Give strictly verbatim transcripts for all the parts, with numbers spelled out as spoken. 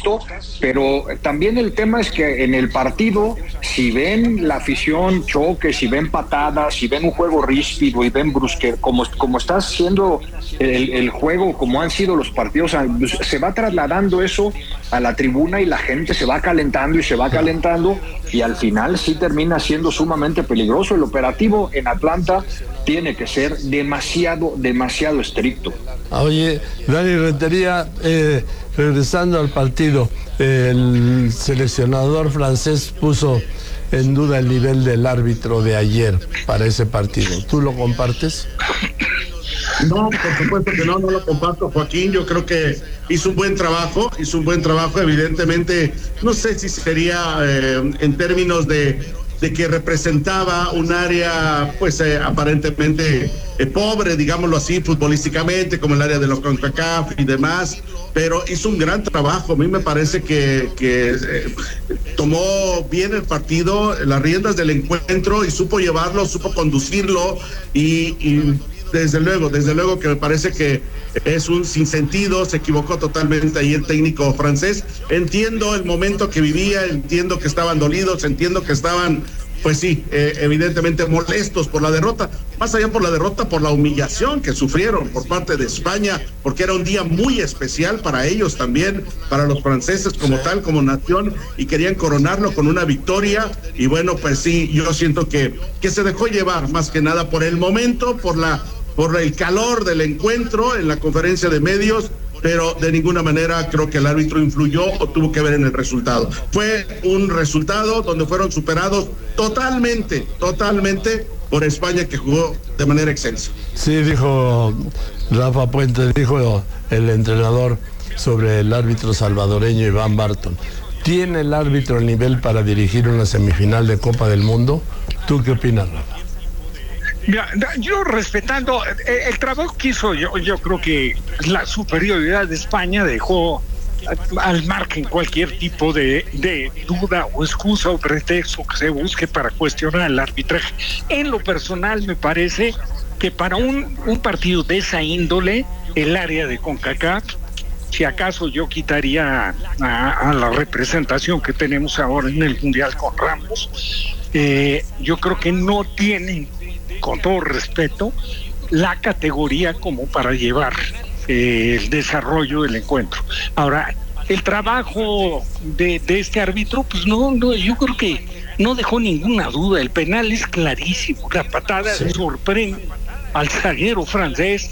visto, pero también el tema es que en el partido, si ven la afición choque, si ven patadas, si ven un juego ríspido y ven brusque, como, como está siendo el, el juego, como han sido los partidos, se va trasladando eso a la tribuna y la gente se va calentando y se va calentando y al final sí termina siendo sumamente peligroso. El operativo en Atlanta tiene que ser demasiado, demasiado estricto. Oye, Dani Rentería, eh, regresando al partido, eh, el seleccionador francés puso en duda el nivel del árbitro de ayer para ese partido. ¿Tú lo compartes? No, por supuesto que no, no lo comparto, Joaquín. Yo creo que hizo un buen trabajo, hizo un buen trabajo. Evidentemente, no sé si sería eh, en términos de, de que representaba un área, pues eh, aparentemente eh, pobre, digámoslo así, futbolísticamente, como el área de los CONCACAF y demás, pero hizo un gran trabajo. A mí me parece que, que eh, tomó bien el partido, las riendas del encuentro y supo llevarlo, supo conducirlo y... y Desde luego, desde luego que me parece que es un sinsentido, se equivocó totalmente ahí el técnico francés. Entiendo el momento que vivía, entiendo que estaban dolidos, entiendo que estaban, pues sí, eh, evidentemente molestos por la derrota. Más allá por la derrota, por la humillación que sufrieron por parte de España, porque era un día muy especial para ellos también, para los franceses como tal, como nación, y querían coronarlo con una victoria. Y bueno, pues sí, yo siento que, que se dejó llevar más que nada por el momento, por la... por el calor del encuentro en la conferencia de medios, pero de ninguna manera creo que el árbitro influyó o tuvo que ver en el resultado. Fue un resultado donde fueron superados totalmente, totalmente por España, que jugó de manera excelsa. Sí, dijo Rafa Puente, dijo el entrenador sobre el árbitro salvadoreño Iván Barton. ¿Tiene el árbitro el nivel para dirigir una semifinal de Copa del Mundo? ¿Tú qué opinas, Rafa? Mira, yo respetando el trabajo que hizo, yo, yo creo que la superioridad de España dejó al margen cualquier tipo de, de duda o excusa o pretexto que se busque para cuestionar el arbitraje. En lo personal me parece que para un, un partido de esa índole, el área de CONCACAF, si acaso yo quitaría a, a la representación que tenemos ahora en el Mundial con Ramos, eh, yo creo que no tienen, con todo respeto, la categoría como para llevar eh, el desarrollo del encuentro. Ahora, el trabajo de, de este árbitro, pues no, no, yo creo que no dejó ninguna duda. El penal es clarísimo, la patada sí. sorprende al zaguero francés,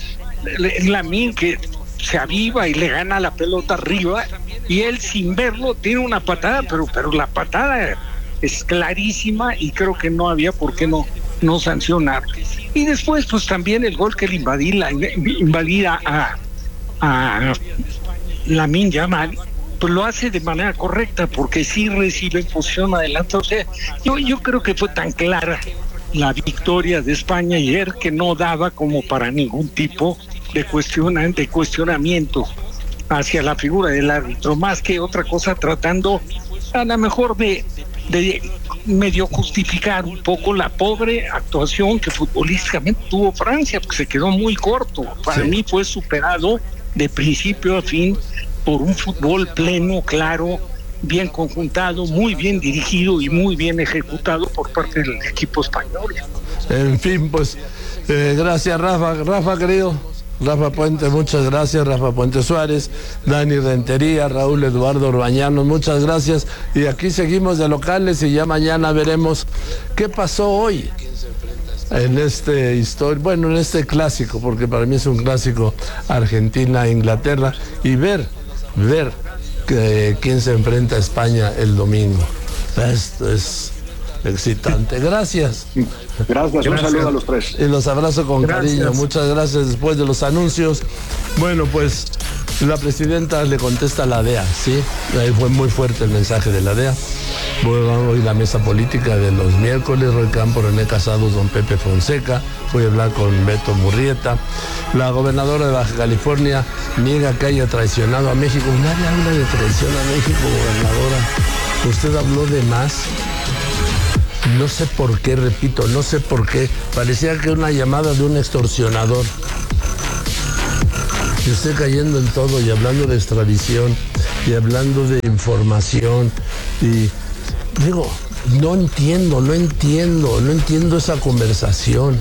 Lamine, que se aviva y le gana la pelota arriba, y él sin verlo tiene una patada, pero, pero la patada es clarísima y creo que no había por qué no no sancionar. Y después pues también el gol que le invadía, invadía a, a Lamine Yamal, pues lo hace de manera correcta porque sí recibe en posición adelante. O sea, yo, yo creo que fue tan clara la victoria de España ayer que no daba como para ningún tipo de, cuestiona, de cuestionamiento hacia la figura del árbitro, más que otra cosa tratando a lo mejor de, de medio justificar un poco la pobre actuación que futbolísticamente tuvo Francia, porque se quedó muy corto. Para sí. mí fue superado de principio a fin por un fútbol pleno, claro, bien conjuntado, muy bien dirigido y muy bien ejecutado por parte del equipo español. En fin, pues eh, gracias Rafa, Rafa querido. Rafa Puente, muchas gracias. Rafa Puente Suárez, Dani Rentería, Raúl Eduardo Orbañanos, muchas gracias. Y aquí seguimos de locales y ya mañana veremos qué pasó hoy en este historia, bueno, en este clásico, porque para mí es un clásico Argentina-Inglaterra, y ver, ver que, quién se enfrenta a España el domingo. Esto es excitante. Gracias. Gracias, un saludo a los tres. Y los abrazo con gracias. cariño. Muchas gracias. Después de los anuncios, bueno, pues la presidenta le contesta a la D E A, ¿sí? Ahí fue muy fuerte el mensaje de la D E A. Bueno, hoy la mesa política de los miércoles, Roy Campo, René Casados, don Pepe Fonseca. Voy a hablar con Beto Murrieta. La gobernadora de Baja California niega que haya traicionado a México. Nadie habla de traición a México, gobernadora. Usted habló de más. No sé por qué, repito, no sé por qué. Parecía que una llamada de un extorsionador. Y usted cayendo en todo y hablando de extradición y hablando de información. Y digo, no entiendo, no entiendo, no entiendo esa conversación.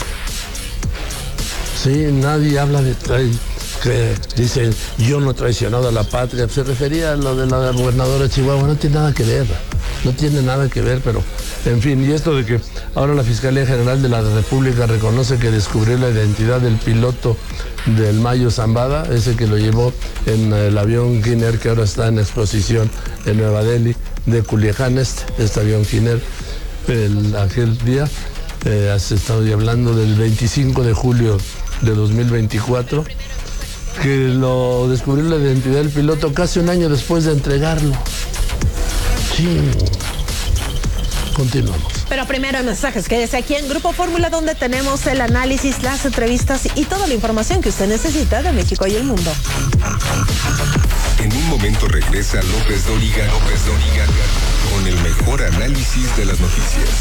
Sí, nadie habla de... que dice, yo no he traicionado a la patria. Se refería a lo de la gobernadora de Chihuahua, no tiene nada que ver, no tiene nada que ver, pero en fin, y esto de que ahora la Fiscalía General de la República reconoce que descubrió la identidad del piloto del Mayo Zambada, ese que lo llevó en el avión Kinner que ahora está en exposición en Nueva Delhi, de Culiacán, este, este avión Kinner, el, aquel día, eh, has estado hablando del veinticinco de julio de dos mil veinticuatro, que lo descubrió la identidad del piloto casi un año después de entregarlo. Sí. Continuamos. Pero primero mensajes, quédese aquí en Grupo Fórmula, donde tenemos el análisis, las entrevistas y toda la información que usted necesita de México y el mundo. En un momento regresa López Dóriga, López Dóriga, con el mejor análisis de las noticias.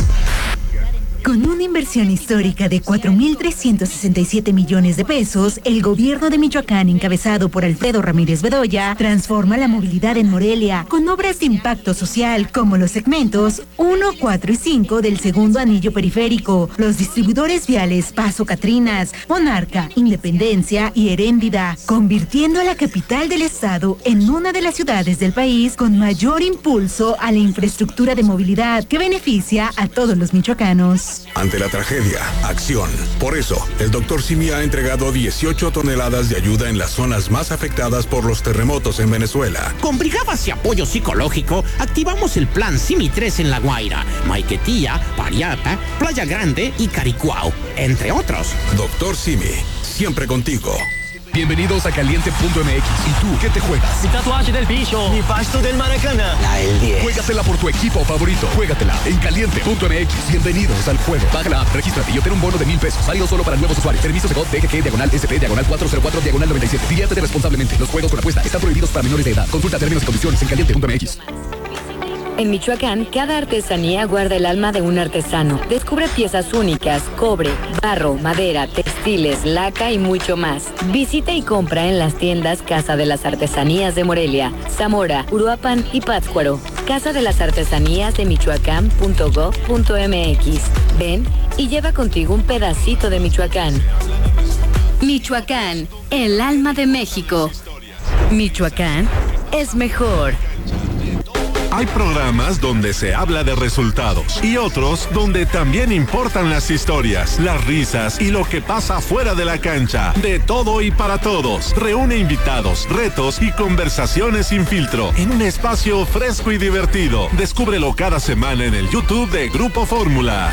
Con una inversión histórica de cuatro mil trescientos sesenta y siete millones de pesos, el gobierno de Michoacán, encabezado por Alfredo Ramírez Bedoya, transforma la movilidad en Morelia con obras de impacto social como los segmentos uno, cuatro y cinco del segundo anillo periférico, los distribuidores viales Paso Catrinas, Monarca, Independencia y Heréndida, convirtiendo a la capital del estado en una de las ciudades del país con mayor impulso a la infraestructura de movilidad que beneficia a todos los michoacanos. Ante la tragedia, acción. Por eso, el doctor Simi ha entregado dieciocho toneladas de ayuda en las zonas más afectadas por los terremotos en Venezuela. Con brigadas y apoyo psicológico, activamos el plan Simi tres en La Guaira, Maiquetía, Pariata, Playa Grande y Caricuao, entre otros. Doctor Simi, siempre contigo. Bienvenidos a Caliente punto M X. ¿Y tú qué te juegas? Mi tatuaje del bicho. Mi pasto del Maracaná. La el diez. Juégatela por tu equipo favorito. Juégatela en Caliente punto M X. Bienvenidos al juego. Baja la app, regístrate y obtén un bono de mil pesos. Válido solo para nuevos usuarios. Permiso de C O D, D G G, diagonal S P, diagonal cuatro cero cuatro, diagonal noventa y siete. Diviértete responsablemente. Los juegos con apuesta están prohibidos para menores de edad. Consulta términos y condiciones en Caliente punto M X. En Michoacán, cada artesanía guarda el alma de un artesano. Descubre piezas únicas, cobre, barro, madera, textiles, laca y mucho más. Visita y compra en las tiendas Casa de las Artesanías de Morelia, Zamora, Uruapan y Pátzcuaro. Casa de las Artesanías de Michoacán punto gov punto M X. Ven y lleva contigo un pedacito de Michoacán. Michoacán, el alma de México. Michoacán es mejor. Hay programas donde se habla de resultados y otros donde también importan las historias, las risas y lo que pasa fuera de la cancha. De todo y para todos. Reúne invitados, retos y conversaciones sin filtro en un espacio fresco y divertido. Descúbrelo cada semana en el YouTube de Grupo Fórmula.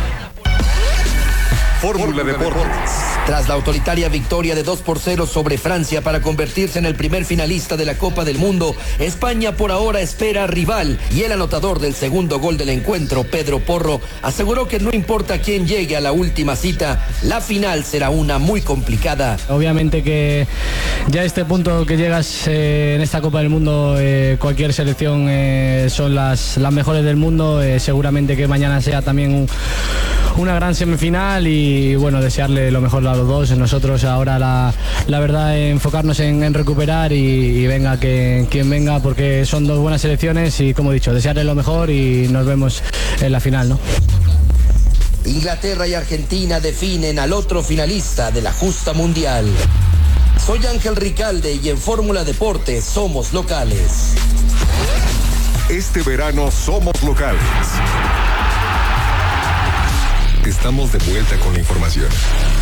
Fórmula Deportes. Tras la autoritaria victoria de dos por cero sobre Francia para convertirse en el primer finalista de la Copa del Mundo, España por ahora espera rival y el anotador del segundo gol del encuentro, Pedro Porro, aseguró que no importa quién llegue a la última cita, la final será una muy complicada. Obviamente que ya a este punto que llegas eh, en esta Copa del Mundo, eh, cualquier selección eh, son las, las mejores del mundo, eh, seguramente que mañana sea también un, una gran semifinal y bueno, desearle lo mejor a los dos. Nosotros ahora la, la verdad enfocarnos en, en recuperar y, y venga que, quien venga, porque son dos buenas selecciones y como he dicho, desearle lo mejor y nos vemos en la final, ¿no? Inglaterra y Argentina definen al otro finalista de la justa mundial. Soy Ángel Ricalde y en Fórmula Deportes somos locales. Este verano somos locales. Estamos de vuelta con la información.